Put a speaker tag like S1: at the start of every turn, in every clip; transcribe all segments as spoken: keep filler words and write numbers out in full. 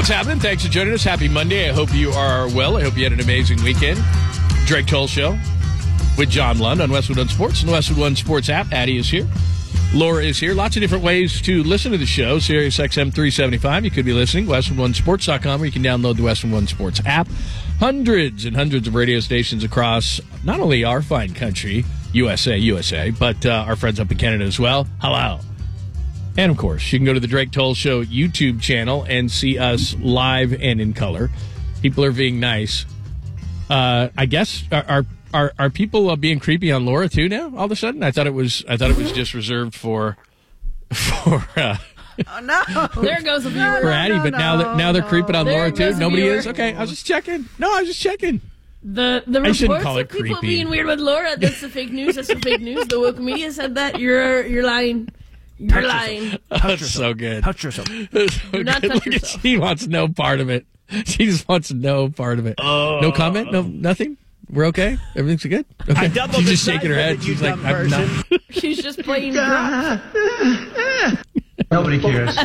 S1: What's happening? Thanks for joining us. Happy Monday. I hope you are well. I hope you had an amazing weekend. Drake Toll Show with John Lund on Westwood One Sports and the Westwood One Sports app. Addie is here. Laura is here. Lots of different ways to listen to the show. Sirius X M three seventy-five. You could be listening. Westwood One Sports dot com, or you can download the Westwood One Sports app. Hundreds and hundreds of radio stations across not only our fine country, U S A, U S A, but uh, our friends up in Canada as well. Hello. And, of course, you can go to the Drake Toll Show YouTube channel and see us live and in color. People are being nice. Uh, I guess, are are, are, are people uh, being creepy on Laura, too, now, all of a sudden? I thought it was I thought it was just reserved for, for uh,
S2: oh, no.
S3: There goes a viewer.
S1: for Addie,
S2: no,
S1: but now,
S2: no,
S1: that, now they're
S2: no.
S1: creeping on
S3: There
S1: Laura,
S3: goes
S1: too?
S3: a
S1: Nobody
S3: viewer.
S1: is? Okay, I was just checking. No, I was just checking.
S3: The the
S1: I shouldn't
S3: reports
S1: call it
S3: of people
S1: creepy.
S3: being weird with Laura, that's the fake news. That's the fake news. The woke media said that. You're you're lying. You're
S2: Touch
S3: lying.
S1: That's so good.
S2: Touch yourself.
S1: That's so
S3: Do not
S1: good.
S3: touch
S1: Look at-
S3: yourself.
S1: She wants no part of it. She just wants no part of it. No comment? No nothing? We're okay? Everything's good? Okay.
S2: I doubled
S1: She's
S2: the
S1: just
S2: size
S1: shaking her
S2: of
S1: head.
S2: it,
S1: She's
S2: you
S1: like,
S2: dumb
S1: I'm not.
S2: person.
S3: She's just playing drunk.
S4: Nobody cares.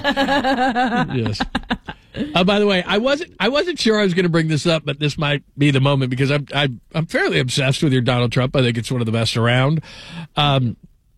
S1: Yes. Uh, by the way, I wasn't I wasn't sure I was going to bring this up, but this might be the moment because I'm I'm, I'm fairly obsessed with your Donald Trump. I think it's one of the best around. Um,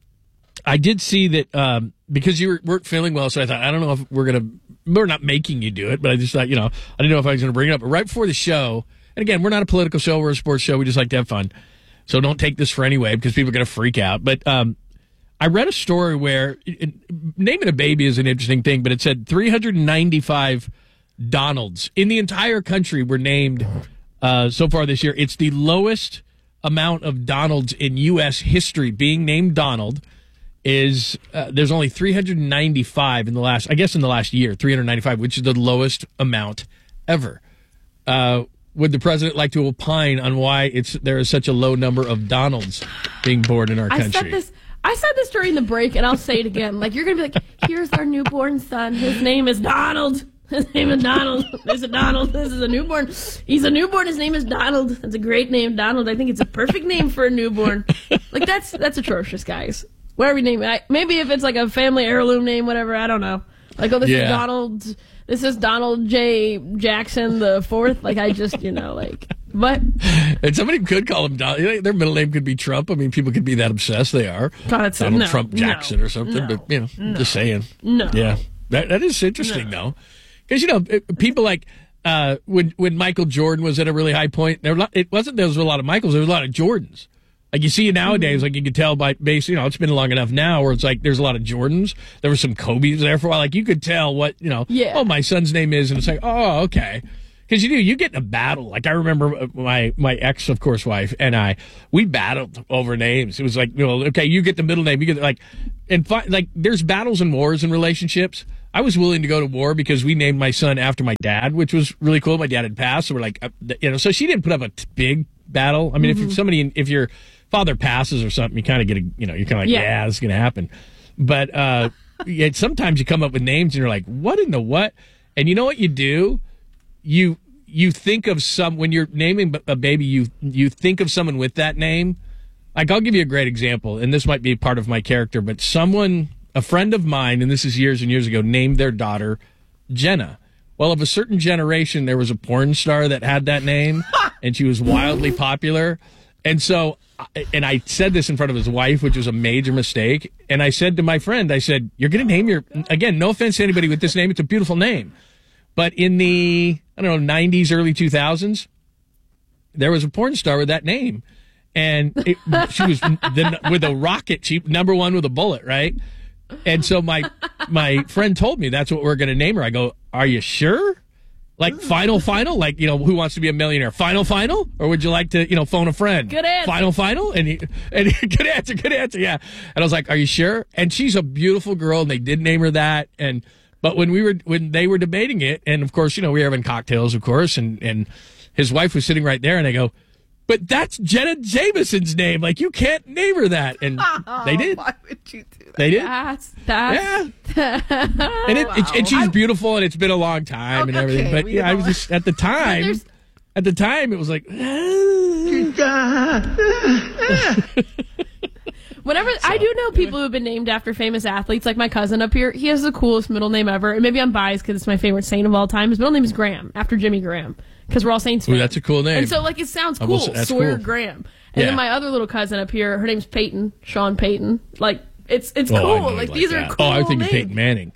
S1: I did see that um, because you were, weren't feeling well, so I thought I don't know if we're gonna we're not making you do it, but I just thought you know I didn't know if I was going to bring it up. But right before the show, and again, we're not a political show, we're a sports show. We just like to have fun, so don't take this for any way because people are going to freak out. But um, I read a story where it, naming a baby is an interesting thing, but it said three hundred ninety-five Donalds in the entire country were named uh, so far this year. It's the lowest amount of Donalds in U S history being named Donald. Is uh, there's only three hundred ninety-five in the last, I guess in the last year, three hundred ninety-five, which is the lowest amount ever. Uh, would the president like to opine on why it's there is such a low number of Donalds being born in our
S3: I
S1: country?
S3: said this. I said this during the break, and I'll say it again. Like you're gonna be like, "Here's our newborn son. His name is Donald. His name is Donald. This is Donald. This is a newborn. He's a newborn. His name is Donald. That's a great name, Donald. I think it's a perfect name for a newborn. Like that's that's atrocious, guys. Whatever you name it. Maybe if it's like a family heirloom name, whatever. I don't know. Like, oh, this
S1: Yeah.
S3: is Donald. This is Donald J. Jackson the fourth. Like I just, you know, like. But
S1: And somebody could call him Donald. Their middle name could be Trump. I mean, people could be that obsessed. They are.
S3: God, it's-
S1: Donald
S3: no,
S1: Trump Jackson
S3: no,
S1: or something.
S3: no,
S1: but, you know,
S3: no.
S1: just saying.
S3: No.
S1: Yeah. That That is interesting, though. Because, you know, it- people like uh, when when Michael Jordan was at a really high point, there were a lot, it wasn't there was a lot of Michaels. There was a lot of Jordans. Like you see it nowadays,
S3: Mm-hmm.
S1: like you can tell by base, you know, it's been long enough now where it's like there's a lot of Jordans. There were some Kobe's there for a while. Like you could tell what, you know,
S3: Yeah.
S1: oh, my son's name is. And it's like, oh, okay. Because you do, you get in a battle. Like I remember my my ex, of course, wife and I, we battled over names. It was like, you know, okay, you get the middle name, you get like, and fi- like there's battles and wars in relationships. I was willing to go to war because we named my son after my dad, which was really cool. My dad had passed, so we're like, uh, you know, so she didn't put up a t- big battle. I mean,
S3: Mm-hmm.
S1: if somebody, if your father passes or something, you kind of get a, you know, you're kind of like, yeah,
S3: Yeah.
S1: this is gonna happen. But uh, yeah, sometimes you come up with names and you're like, what in the what? And you know what you do? You you think of some when you're naming a baby, you you think of someone with that name. Like I'll give you a great example, and this might be part of my character, but someone, a friend of mine, and this is years and years ago, named their daughter Jenna. Well, of a certain generation, there was a porn star that had that name, and she was wildly popular. And so, and I said this in front of his wife, which was a major mistake. And I said to my friend, I said, you're going to name your, again, no offense to anybody with this name, it's a beautiful name. But in the, I don't know, nineties, early two thousands, there was a porn star with that name. And it, she was the, with a rocket, she number one with a bullet, right? And so my my friend told me that's what we're going to name her. I go, are you sure? Like final, final? Like, you know, Who Wants to Be a Millionaire? Final, final? Or would you like to, you know, phone a friend?
S3: Good answer.
S1: Final, final? And, he, and he, good answer, good answer, yeah. And I was like, are you sure? And she's a beautiful girl, and they did name her that. And but when we were when they were debating it, and of course, you know, we were having cocktails, of course, and, and his wife was sitting right there, and I go, but that's Jenna Jameson's name. Like, you can't name her that. And they did.
S2: Why would you do that?
S1: They did.
S3: That's that's.
S1: Yeah. And, it, it, and she's beautiful, and it's been a long time and
S2: Okay,
S1: everything. But
S2: we
S1: yeah, I
S2: know.
S1: was just, at the time,
S3: there's-
S1: at the time, it was like,
S3: Whenever I do know people who have been named after famous athletes, like my cousin up here, he has the coolest middle name ever. And maybe I'm biased because it's my favorite saint of all time. His middle name is Graham, after Jimmy Graham, because we're all Saints fans.
S1: Ooh, that's a cool name.
S3: And so, like, it sounds
S1: I will
S3: cool.
S1: say- that's
S3: Sawyer
S1: cool.
S3: Graham. And
S1: Yeah.
S3: then my other little cousin up here, her name's Peyton, Sean Peyton. Like, it's it's
S1: Oh, I
S3: cool.
S1: know
S3: Like,
S1: you
S3: these
S1: that.
S3: are cool
S1: Oh, I think
S3: names.
S1: Peyton Manning.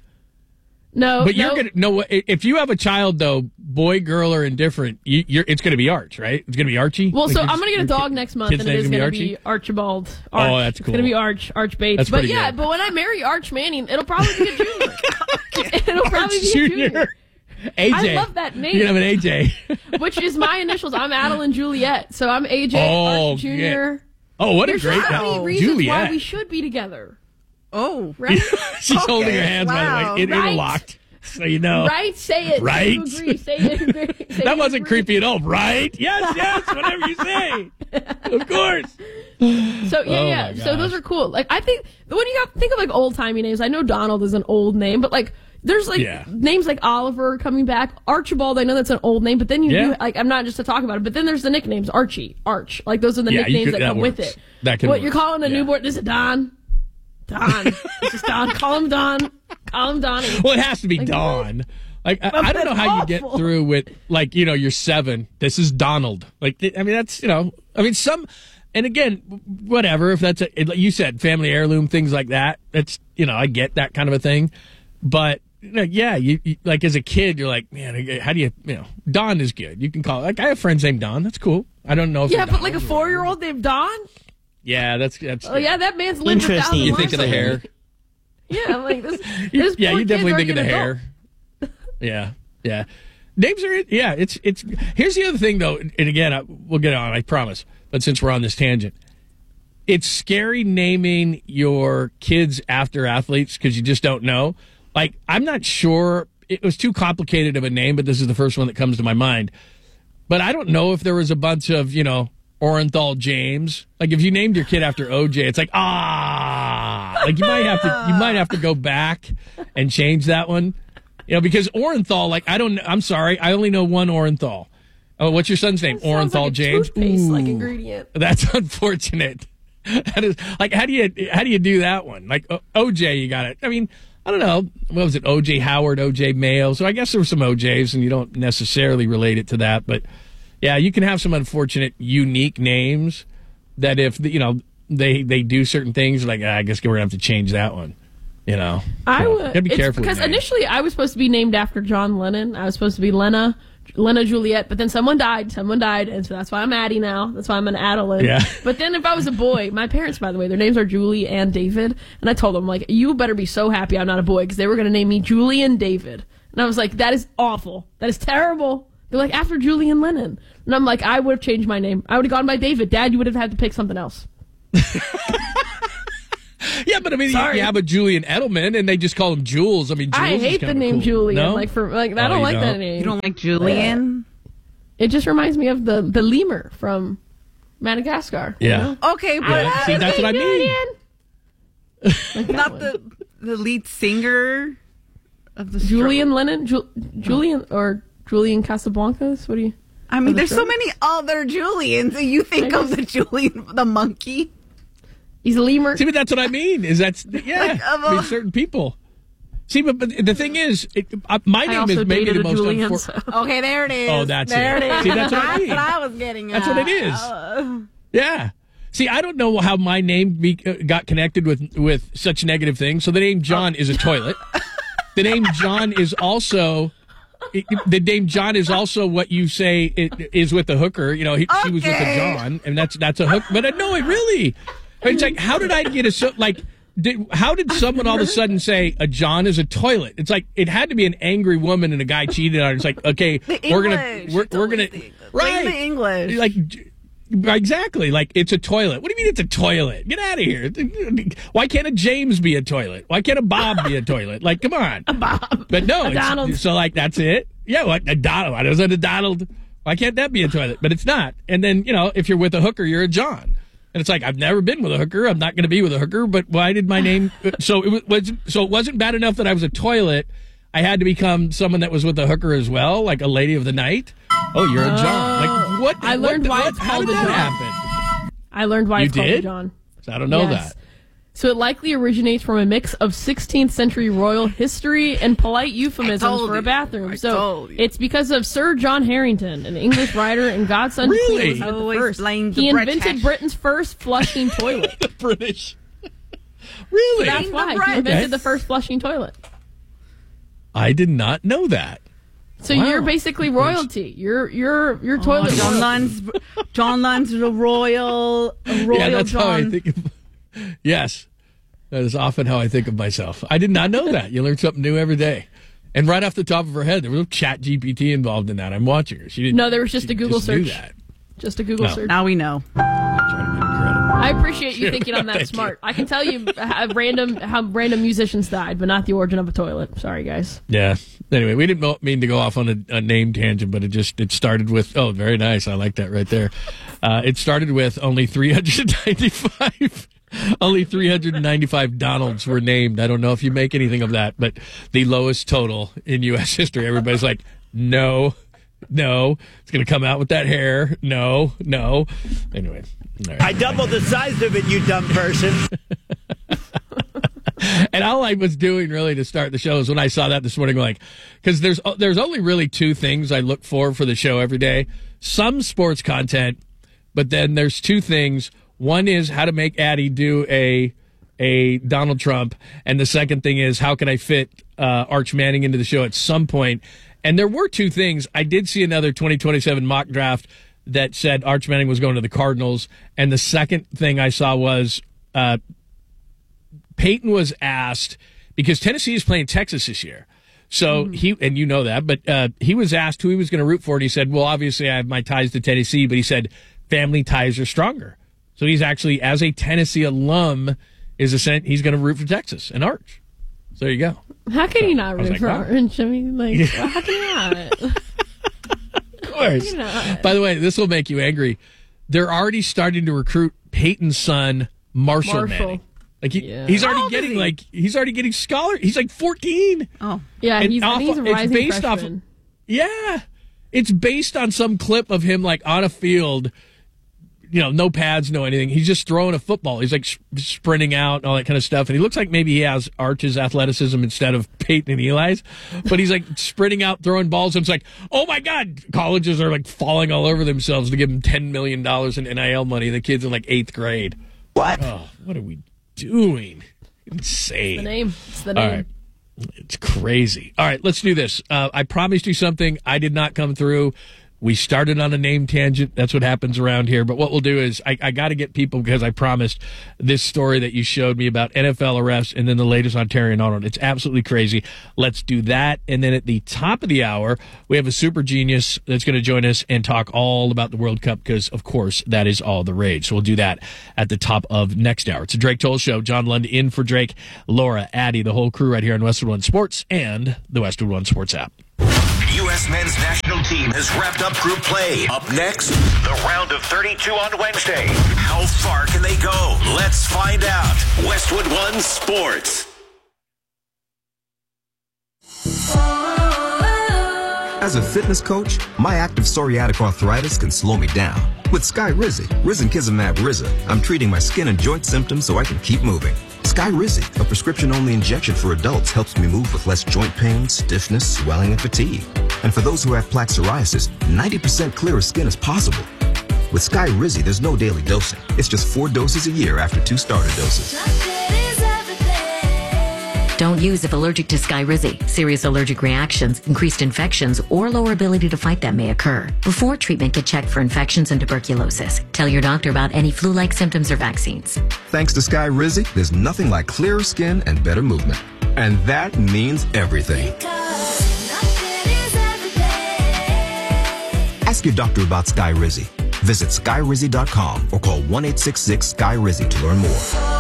S3: No,
S1: But
S3: no.
S1: you're gonna no. If you have a child though, boy, girl, or indifferent, you, you're it's gonna be Arch, right? It's gonna be Archie.
S3: Well,
S1: Like,
S3: so
S1: your-
S3: I'm gonna get a
S1: your
S3: dog
S1: kid-
S3: next month,
S1: kid's
S3: and it
S1: name's
S3: is
S1: gonna
S3: gonna
S1: be
S3: be
S1: Archie?
S3: Archibald. Arch.
S1: Oh, that's
S3: It's gonna
S1: cool.
S3: be Arch Arch Bates.
S1: That's
S3: but
S1: pretty
S3: yeah,
S1: good.
S3: but when I marry Arch Manning, it'll probably be a junior. It'll probably be a junior.
S1: A J.
S3: I love that name.
S1: You're gonna have an A J.
S3: Which is my initials. I'm Adeline Juliet, so I'm A J
S1: Oh,
S3: Arch Junior
S1: Oh, what
S3: There's
S1: a great
S3: so many
S1: name.
S3: reasons
S1: Juliet.
S3: why we should be together,
S2: Oh,
S3: right?
S1: She's holding her
S2: Okay,
S1: hands by
S2: wow.
S1: the way, in,
S3: Right.
S1: interlocked. So you know.
S3: Right? Say it.
S1: Right.
S3: You agree. Say it. Agree. Say
S1: That
S3: it,
S1: wasn't
S3: agree.
S1: creepy at all, right? Yes, yes, whatever you say. Of course.
S3: So yeah,
S1: Oh,
S3: yeah.
S1: my
S3: So those
S1: gosh.
S3: are cool. Like I think when you got think of like old timey names, I know Donald is an old name, but like there's like
S1: Yeah.
S3: names like Oliver coming back, Archibald. I know that's an old name, but then you
S1: Yeah.
S3: do like I'm not just to talk about it, but then there's the nicknames Archie, Arch. Like those are the
S1: Yeah, you
S3: nicknames
S1: could-
S3: that,
S1: that
S3: come with
S1: works.
S3: it.
S1: That can
S3: what
S1: work.
S3: you're calling a
S1: Yeah.
S3: newborn? This is Don. Don. This is Don. Call him Don. Call him Donnie.
S1: Well, it has to be
S3: Like,
S1: Dawn. Like I, I don't know
S3: that's
S1: how you get
S3: awful.
S1: through with like you know you're seven. This is Donald. Like I mean that's you know I mean some and again whatever if that's a, like you said family heirloom things like that. That's you know I get that kind of a thing, but you know, yeah you, you like as a kid you're like man how do you you know Don is good. You can call like I have friends named Don. That's cool. I don't know if
S3: Yeah,
S1: they're
S3: but like a
S1: Donald or
S3: four year old named Don.
S1: whatever. Yeah, that's that's
S3: Oh yeah, that man's lived a
S5: Interesting.
S3: thousand
S5: You
S1: You think of the
S3: lives.
S1: hair.
S3: Yeah, I'm like this.
S1: You-
S3: this
S1: yeah,
S3: poor
S1: you
S3: kid's
S1: definitely
S3: already
S1: think of the
S3: an
S1: hair.
S3: adult.
S1: Yeah, yeah. Names are yeah. It's it's. Here's the other thing though, and again, I, we'll get on. I promise. But since we're on this tangent, it's scary naming your kids after athletes because you just don't know. Like I'm not sure. It was too complicated of a name, but this is the first one that comes to my mind. But I don't know if there was a bunch of you know Orenthal James. Like if you named your kid after O J, it's like ah. Like you might have to you might have to go back and change that one. You know, because Orenthal, like I don't I'm sorry, I only know one Orenthal. Oh, what's your son's name?
S3: Sounds
S1: Orenthal
S3: like a
S1: James.
S3: toothpaste like
S1: Ooh.
S3: ingredient.
S1: That's unfortunate. That is like how do you how do you do that one? Like o- O J, you got it. I mean, I don't know. What was it? O J Howard, O J Mayo. So I guess there were some O Js, and you don't necessarily relate it to that. But yeah, you can have some unfortunate, unique names that if you know they they do certain things, like ah, I guess we're gonna have to change that one. You know,
S3: I
S1: So,
S3: would
S1: gotta be
S3: it's
S1: careful with
S3: because
S1: names.
S3: initially I was supposed to be named after John Lennon. I was supposed to be Lena, Lena Juliet, but then someone died. Someone died, and so that's why I'm Addie now. That's why I'm an Adeline.
S1: Yeah.
S3: But then if I was a boy, my parents, by the way, their names are Julie and David, and I told them like, you better be so happy I'm not a boy because they were going to name me Julian David, and I was like, that is awful. That is terrible. They're like after Julian Lennon, and I'm like, I would have changed my name. I would have gone by David. Dad, you would have had to pick something else.
S1: Yeah, but I mean, you,
S3: Sorry.
S1: you have a Julian Edelman, and they just call him Jules. I mean, Jules
S3: I
S1: is
S3: hate the
S1: kinda
S3: name
S1: cool.
S3: Julian.
S1: No?
S3: Like for like I
S1: Oh,
S3: don't
S1: you
S3: like that
S1: don't?
S3: name.
S2: you don't like Julian?
S3: It just reminds me of the the lemur from Madagascar. you
S1: Yeah.
S3: know?
S2: Okay, but
S1: Yeah, see, that's what I mean.
S3: Like that
S2: not
S3: one.
S2: the the lead singer of the
S3: Julian Lennon, Ju- Julian or Julian Casablancas. What do you?
S2: I mean,
S3: the
S2: there's so
S3: Stroke?
S2: many other Julians. And you think
S3: I
S2: of the Julian, the monkey?
S3: He's a lemur.
S1: See, but that's what I mean. Is that's yeah,
S2: Like, of
S1: I mean,
S2: a-
S1: certain people. See, but, but the thing is, it, uh, my
S3: I
S1: name
S3: also
S1: is maybe
S3: dated
S1: the
S3: a
S1: most
S3: Julian.
S1: unfortunate.
S3: So.
S2: Okay, there it is.
S1: Oh, that's
S2: there
S1: it.
S2: it is.
S1: See, that's what I mean.
S2: what I was getting
S1: That's
S2: at.
S1: what it is.
S2: Uh,
S1: Yeah. See, I don't know how my name be, uh, got connected with with such negative things. So the name John is a toilet. The name John is also. It, the name John is also what you say it is with a hooker. You know, he, she was with a
S2: Okay.
S1: John, and that's that's a hook. But uh, no, it really. It's like, how did I get a so like? Did, how did someone all of a sudden say a John is a toilet? It's like it had to be an angry woman and a guy cheated on her. It's like okay,
S2: the
S1: we're gonna
S2: English.
S1: we're,
S2: It's
S1: we're
S2: always
S1: gonna
S2: the-
S1: right
S2: like the English.
S1: like. Exactly, like it's a toilet. What do you mean it's a toilet? Get out of here! Why can't a James be a toilet? Why can't a Bob be a toilet? Like, come on, a
S3: Bob.
S1: But no,
S3: A
S1: it's-
S3: Donald.
S1: so like that's it. Yeah, what a Donald? Why doesn't a Donald? Why can't that be a toilet? But it's not. And then you know, if you're with a hooker, you're a John. And it's like I've never been with a hooker. I'm not going to be with a hooker. But why did my name? So it was. So it wasn't bad enough that I was a toilet. I had to become someone that was with a hooker as well, like a lady of the night. Oh, you're a John. Like what?
S3: I learned
S1: what,
S3: why
S1: what-
S3: it's
S1: How
S3: called
S1: did
S3: a
S1: that
S3: John.
S1: happen?
S3: I learned why
S1: You
S3: it's called
S1: did?
S3: a John.
S1: I don't know
S3: Yes.
S1: that.
S3: So it likely originates from a mix of sixteenth century royal history and polite euphemisms for a bathroom.
S2: I
S3: so
S2: told you.
S3: it's because of Sir John Harrington, an English writer and godson to
S1: Really?
S3: Queen Elizabeth
S2: Always
S3: the First.
S2: blame the
S3: He
S2: British.
S3: invented Britain's first flushing toilet.
S1: The British. Really?
S3: That's why he
S2: British.
S3: invented
S1: Okay.
S3: the first flushing toilet.
S1: I did not know that.
S3: So
S1: Wow.
S3: you're basically royalty. You're you're you're toilet.
S2: Oh, John
S3: royalty.
S2: Lund's John Lund's a royal, a royal
S1: yeah, that's
S2: John.
S1: how I think of. Yes, that is often how I think of myself. I did not know that. You learn something new every day. And right off the top of her head, there was no Chat G P T involved in that. I'm watching her. She didn't.
S3: No, there was just
S1: she
S3: a Google
S1: just knew
S3: search.
S1: that.
S3: Just a Google
S1: No.
S3: search.
S2: Now we know.
S1: I'm trying to give her credit.
S3: I appreciate you thinking I'm that
S1: Thank
S3: smart. I can tell you how random how random musicians died, but not the origin of a toilet. Sorry, guys.
S1: Yeah. Anyway, we didn't mo- mean to go off on a, a name tangent, but it just it started with oh, very nice. I like that right there. Uh, it started with only three hundred ninety-five. Only three hundred ninety-five Donalds were named. I don't know if you make anything of that, but the lowest total in U S history. Everybody's like, no, no, it's going to come out with that hair. No, no. Anyway. All right.
S5: I doubled the size of it, you dumb person.
S1: And all I was doing really to start the show is when I saw that this morning, like, because there's there's only really two things I look for for the show every day. Some sports content, but then there's two things. One is how to make Addie do a a Donald Trump, and the second thing is how can I fit uh, Arch Manning into the show at some point. And there were two things. I did see another twenty twenty-seven mock draft that said Arch Manning was going to the Cardinals, and the second thing I saw was uh, Peyton was asked, because Tennessee is playing Texas this year. So he, and you know that, but uh, he was asked who he was going to root for, and he said, well, obviously I have my ties to Tennessee, but he said family ties are stronger. So he's actually, as a Tennessee alum, is a, he's going to root for Texas and Arch. So there you go.
S3: How can you not
S1: was
S3: root
S1: like,
S3: for
S1: wow.
S3: Orange? I mean, like, how can you not?
S1: Of course.
S3: You know.
S1: By the way, this will make you angry. They're already starting to recruit Peyton's son, Marshall,
S3: Marshall.
S1: Manning. Like he,
S3: Yeah.
S1: he's
S2: How
S1: already
S2: old is
S1: getting
S2: he?
S1: like he's already getting scholar. He's like fourteen.
S2: Oh,
S3: Yeah,
S1: And
S3: he's, I
S1: off-
S3: think he's a
S1: it's
S3: rising
S1: based off-
S3: freshman.
S1: Yeah, it's based on some clip of him like on a field. You know, no pads, no anything. He's just throwing a football. He's like sh- sprinting out and all that kind of stuff. And he looks like maybe he has Arch's athleticism instead of Peyton and Eli's. But he's like sprinting out, throwing balls. And it's like, oh my God, colleges are like falling all over themselves to give him ten million dollars in N I L money. The kid's in like eighth grade.
S5: What?
S1: Oh, what are we doing? Insane.
S3: The name. It's the
S1: All
S3: name.
S1: right. It's crazy. All right, let's do this. Uh, I promised you something. I did not come through. We started on a name tangent. That's what happens around here. But what we'll do is I, I got to get people, because I promised this story that you showed me about N F L arrests and then the latest Ontario Arnold. It's absolutely crazy. Let's do that. And then at the top of the hour, we have a super genius that's going to join us and talk all about the World Cup, because, of course, that is all the rage. So we'll do that at the top of next hour. It's a Drake Toll Show. John Lund in for Drake, Laura, Addie, the whole crew right here on Westwood One Sports and the Westwood One Sports app.
S6: U S men's national team has wrapped up group play. Up next, the round of thirty-two on Wednesday. How far can they go? Let's find out. Westwood One Sports.
S7: As a fitness coach, my active psoriatic arthritis can slow me down. With Skyrizi, Risankizumab Riza, I'm treating my skin and joint symptoms so I can keep moving. Skyrizi, a prescription-only injection for adults, helps me move with less joint pain, stiffness, swelling, and fatigue. And for those who have plaque psoriasis, ninety percent clearer skin is possible. With Skyrizi, there's no daily dosing. It's just four doses a year after two starter doses.
S8: Don't use if allergic to Skyrizi. Serious allergic reactions, increased infections, or lower ability to fight them may occur. Before treatment, get checked for infections and tuberculosis. Tell your doctor about any flu-like symptoms or vaccines.
S7: Thanks to Skyrizi, there's nothing like clearer skin and better movement. And that means everything. Ask your doctor about Skyrizi. Visit Skyrizi dot com or call one eight six six Sky Rizzi to learn more.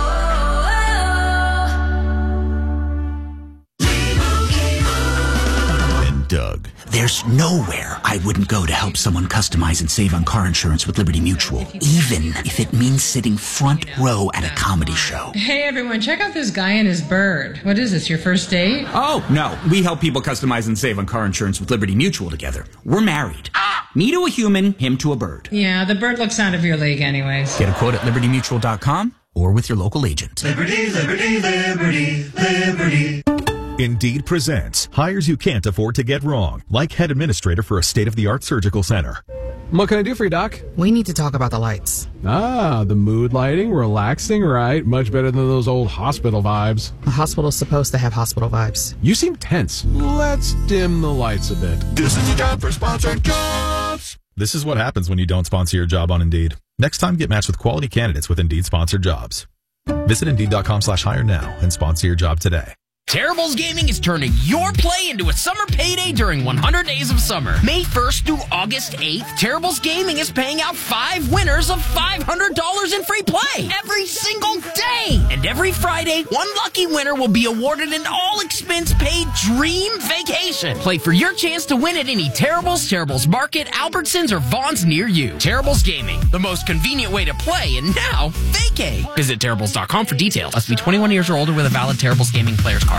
S9: Doug. There's nowhere I wouldn't go to help someone customize and save on car insurance with Liberty Mutual, even if it means sitting front row at a comedy show.
S10: Hey everyone, check out this guy and his bird. What is this, your first date?
S9: Oh, no. We help people customize and save on car insurance with Liberty Mutual together. We're married. Me to a human, him to a bird.
S10: Yeah, the bird looks out of your league anyways.
S9: Get a quote at Liberty Mutual dot com or with your local agent.
S11: Liberty, liberty, liberty, liberty.
S12: Indeed presents hires you can't afford to get wrong, like head administrator for a state-of-the-art surgical center.
S13: What can I do for you, Doc?
S14: We need to talk about the lights.
S13: Ah, the mood lighting, relaxing, right? Much better than those old hospital vibes.
S14: A hospital's supposed to have hospital vibes.
S13: You seem tense. Let's dim the lights a bit.
S12: This is the time for sponsored jobs. This is what happens when you don't sponsor your job on Indeed. Next time, get matched with quality candidates with Indeed sponsored jobs. Visit Indeed.com slash hire now and sponsor your job today.
S15: Terribles Gaming is turning your play into a summer payday during one hundred days of summer. May first through August eighth, Terribles Gaming is paying out five winners of five hundred dollars in free play every single day. And every Friday, one lucky winner will be awarded an all-expense-paid dream vacation. Play for your chance to win at any Terribles, Terribles Market, Albertsons, or Vaughn's near you. Terribles Gaming, the most convenient way to play and now vacay. Visit Terribles dot com for details. Must be twenty-one years or older with a valid Terribles Gaming player's card.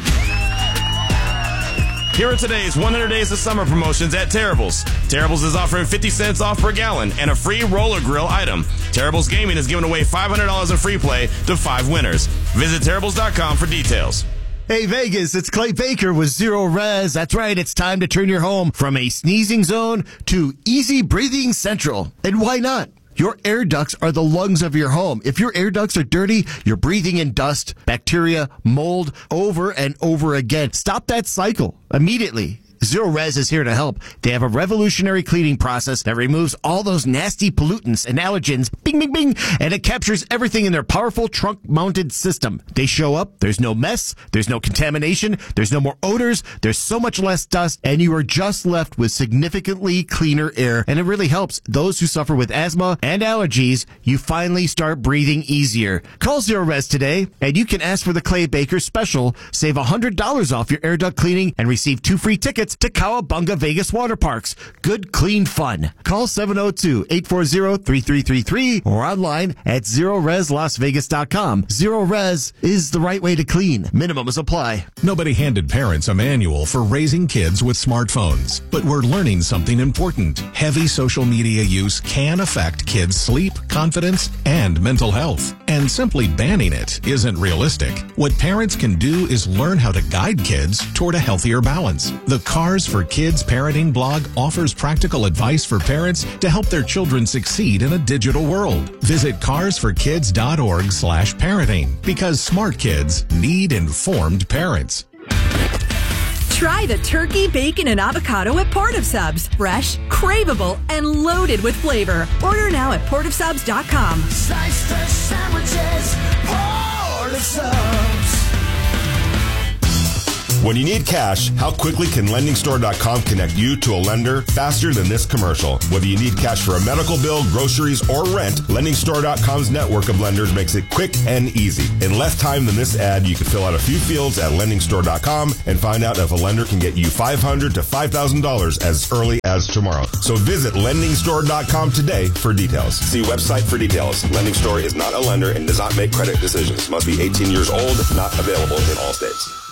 S16: Here are today's one hundred days of summer promotions at Terribles. Terribles is offering fifty cents off per gallon and a free roller grill item. Terribles Gaming is giving away five hundred dollars in free play to five winners. Visit Terribles dot com for details.
S17: Hey Vegas, it's Clay Baker with Zero Res. That's right, it's time to turn your home from a sneezing zone to easy breathing central. And why not? Your air ducts are the lungs of your home. If your air ducts are dirty, you're breathing in dust, bacteria, mold over and over again. Stop that cycle immediately. Zero Res is here to help. They have a revolutionary cleaning process that removes all those nasty pollutants and allergens, bing, bing, bing, and it captures everything in their powerful trunk-mounted system. They show up, there's no mess, there's no contamination, there's no more odors, there's so much less dust, and you are just left with significantly cleaner air, and it really helps those who suffer with asthma and allergies. You finally start breathing easier. Call Zero Res today, and you can ask for the Clay Baker special. Save one hundred dollars off your air duct cleaning and receive two free tickets to Cowabunga Vegas Water Parks. Good, clean fun. Call seven oh two, eight four zero, three three three three or online at zero res las vegas dot com. Zero Res is the right way to clean. Minimums apply.
S12: Nobody handed parents a manual for raising kids with smartphones, but we're learning something important. Heavy social media use can affect kids' sleep, confidence, and mental health. And simply banning it isn't realistic. What parents can do is learn how to guide kids toward a healthier balance. The Cars for Kids parenting blog offers practical advice for parents to help their children succeed in a digital world. Visit cars for kids dot org slash parenting because smart kids need informed parents.
S18: Try the turkey, bacon, and avocado at Port of Subs. Fresh, craveable, and loaded with flavor. Order now at port of subs dot com.
S11: Slice the sandwiches, Port of Subs.
S19: When you need cash, how quickly can lending store dot com connect you to a lender faster than this commercial? Whether you need cash for a medical bill, groceries, or rent, lending store dot com's network of lenders makes it quick and easy. In less time than this ad, you can fill out a few fields at lending store dot com and find out if a lender can get you five hundred dollars to five thousand dollars as early as tomorrow. So visit lending store dot com today for details. See website for details. Lending Store is not a lender and does not make credit decisions. Must be eighteen years old, not available in all states.